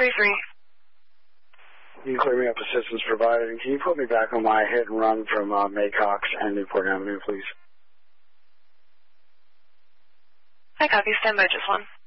333. You can clear me up, assistance provided. And can you put me back on my hit and run from Maycox and Newport Avenue, please? I copy. Stand by just one.